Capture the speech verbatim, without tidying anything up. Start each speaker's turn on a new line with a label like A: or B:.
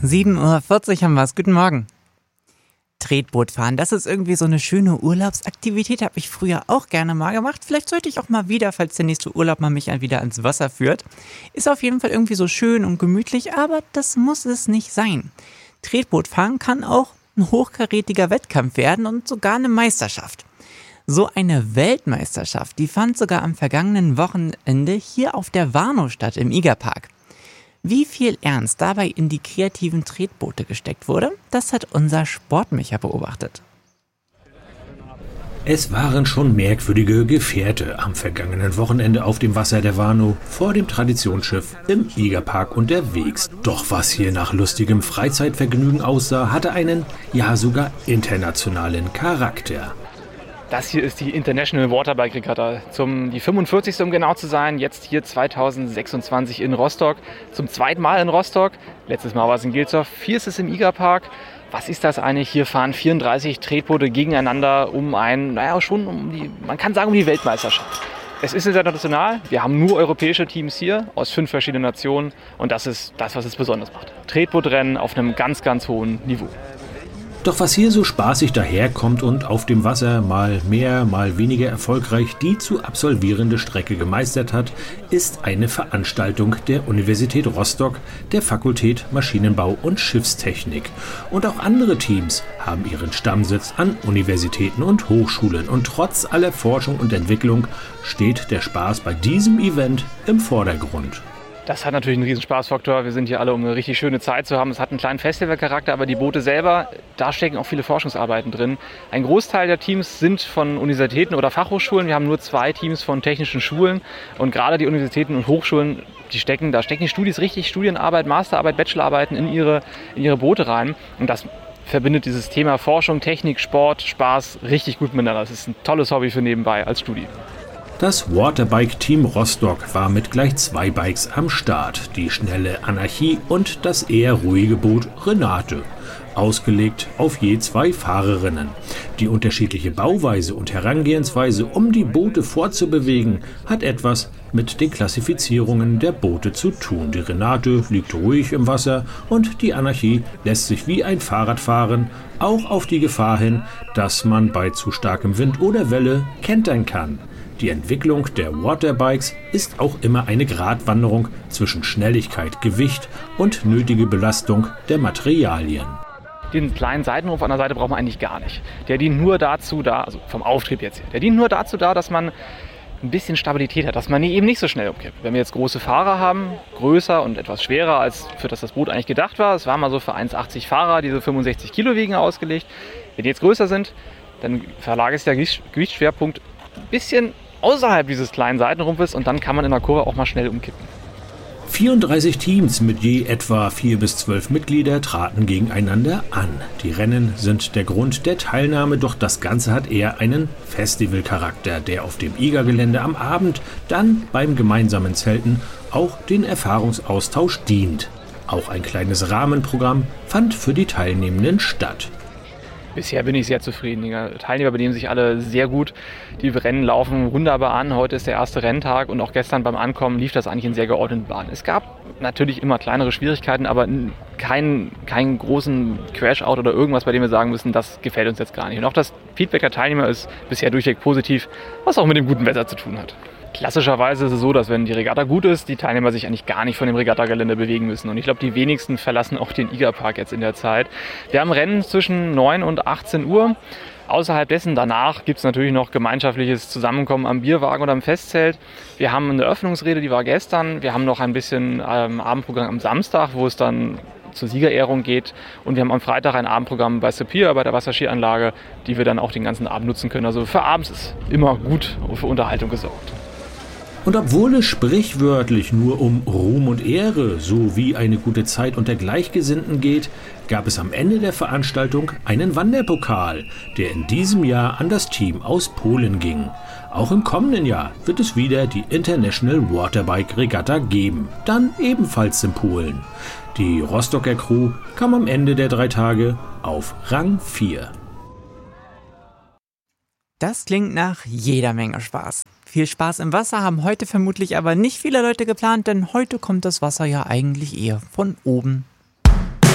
A: sieben Uhr vierzig haben wir es. Guten Morgen. Tretboot fahren, das ist irgendwie so eine schöne Urlaubsaktivität, habe ich früher auch gerne mal gemacht. Vielleicht sollte ich auch mal wieder, falls der nächste Urlaub mal mich wieder ans Wasser führt. Ist auf jeden Fall irgendwie so schön und gemütlich, aber das muss es nicht sein. Tretbootfahren kann auch ein hochkarätiger Wettkampf werden und sogar eine Meisterschaft. So eine Weltmeisterschaft, die fand sogar am vergangenen Wochenende hier auf der Warnow statt, im Igerpark. Wie viel Ernst dabei in die kreativen Tretboote gesteckt wurde, das hat unser Sportmicher beobachtet.
B: Es waren schon merkwürdige Gefährte am vergangenen Wochenende auf dem Wasser der Warnow vor dem Traditionsschiff im Igerpark unterwegs. Doch was hier nach lustigem Freizeitvergnügen aussah, hatte einen, ja sogar internationalen Charakter.
C: Das hier ist die International Waterbike Regatta, zum die fünfundvierzigste um genau zu sein, jetzt hier zweitausendsechsundzwanzig in Rostock, zum zweiten Mal in Rostock, letztes Mal war es in Gilsdorf, hier ist es im Igerpark. Was ist das eigentlich? Hier fahren vierunddreißig Tretboote gegeneinander um ein, naja schon um die, man kann sagen um die Weltmeisterschaft. Es ist international, wir haben nur europäische Teams hier aus fünf verschiedenen Nationen und das ist das, was es besonders macht. Tretbootrennen auf einem ganz, ganz hohen Niveau.
B: Doch was hier so spaßig daherkommt und auf dem Wasser mal mehr, mal weniger erfolgreich die zu absolvierende Strecke gemeistert hat, ist eine Veranstaltung der Universität Rostock, der Fakultät Maschinenbau und Schiffstechnik. Und auch andere Teams haben ihren Stammsitz an Universitäten und Hochschulen. Und trotz aller Forschung und Entwicklung steht der Spaß bei diesem Event im Vordergrund.
C: Das hat natürlich einen riesen Spaßfaktor. Wir sind hier alle, um eine richtig schöne Zeit zu haben. Es hat einen kleinen Festivalcharakter, aber die Boote selber, da stecken auch viele Forschungsarbeiten drin. Ein Großteil der Teams sind von Universitäten oder Fachhochschulen. Wir haben nur zwei Teams von technischen Schulen. Und gerade die Universitäten und Hochschulen, die stecken, da stecken die Studis richtig Studienarbeit, Masterarbeit, Bachelorarbeiten in ihre, in ihre Boote rein. Und das verbindet dieses Thema Forschung, Technik, Sport, Spaß richtig gut miteinander. Das ist ein tolles Hobby für nebenbei als Studi.
B: Das Waterbike-Team Rostock war mit gleich zwei Bikes am Start, die schnelle Anarchie und das eher ruhige Boot Renate, ausgelegt auf je zwei Fahrerinnen. Die unterschiedliche Bauweise und Herangehensweise, um die Boote fortzubewegen, hat etwas mit den Klassifizierungen der Boote zu tun. Die Renate liegt ruhig im Wasser und die Anarchie lässt sich wie ein Fahrrad fahren, auch auf die Gefahr hin, dass man bei zu starkem Wind oder Welle kentern kann. Die Entwicklung der Waterbikes ist auch immer eine Gratwanderung zwischen Schnelligkeit, Gewicht und nötige Belastung der Materialien.
C: Den kleinen Seitenrumpf an der Seite braucht man eigentlich gar nicht. Der dient nur dazu da, also vom Auftrieb jetzt hier, der dient nur dazu da, dass man ein bisschen Stabilität hat, dass man eben nicht so schnell umkippt. Wenn wir jetzt große Fahrer haben, größer und etwas schwerer, als für das das Boot eigentlich gedacht war, es war mal so für eins Komma achtzig Fahrer, die so fünfundsechzig Kilo wiegen, ausgelegt. Wenn die jetzt größer sind, dann verlagert sich der Gewichtsschwerpunkt ein bisschen außerhalb dieses kleinen Seitenrumpfes und dann kann man in der Kurve auch mal schnell umkippen.
B: vierunddreißig Teams mit je etwa vier bis zwölf Mitglieder traten gegeneinander an. Die Rennen sind der Grund der Teilnahme, doch das Ganze hat eher einen Festivalcharakter, der auf dem Igergelände am Abend dann beim gemeinsamen Zelten auch den Erfahrungsaustausch dient. Auch ein kleines Rahmenprogramm fand für die Teilnehmenden statt.
C: Bisher bin ich sehr zufrieden. Die Teilnehmer benehmen sich alle sehr gut. Die Rennen laufen wunderbar an. Heute ist der erste Renntag und auch gestern beim Ankommen lief das eigentlich in sehr geordneten Bahnen. Es gab natürlich immer kleinere Schwierigkeiten, aber keinen, keinen großen Crash-Out oder irgendwas, bei dem wir sagen müssen, das gefällt uns jetzt gar nicht. Und auch das Feedback der Teilnehmer ist bisher durchweg positiv, was auch mit dem guten Wetter zu tun hat. Klassischerweise ist es so, dass wenn die Regatta gut ist, die Teilnehmer sich eigentlich gar nicht von dem Regattagelände bewegen müssen. Und ich glaube, die wenigsten verlassen auch den Igerpark jetzt in der Zeit. Wir haben Rennen zwischen neun und achtzehn Uhr. Außerhalb dessen, danach gibt es natürlich noch gemeinschaftliches Zusammenkommen am Bierwagen oder am Festzelt. Wir haben eine Eröffnungsrede, die war gestern. Wir haben noch ein bisschen ähm, Abendprogramm am Samstag, wo es dann zur Siegerehrung geht. Und wir haben am Freitag ein Abendprogramm bei Sapir, bei der Wasserskianlage, die wir dann auch den ganzen Abend nutzen können. Also für abends ist immer gut für Unterhaltung gesorgt.
B: Und obwohl es sprichwörtlich nur um Ruhm und Ehre sowie eine gute Zeit unter Gleichgesinnten geht, gab es am Ende der Veranstaltung einen Wanderpokal, der in diesem Jahr an das Team aus Polen ging. Auch im kommenden Jahr wird es wieder die International Waterbike Regatta geben, dann ebenfalls in Polen. Die Rostocker Crew kam am Ende der drei Tage auf Rang vier.
A: Das klingt nach jeder Menge Spaß. Viel Spaß im Wasser haben heute vermutlich aber nicht viele Leute geplant, denn heute kommt das Wasser ja eigentlich eher von oben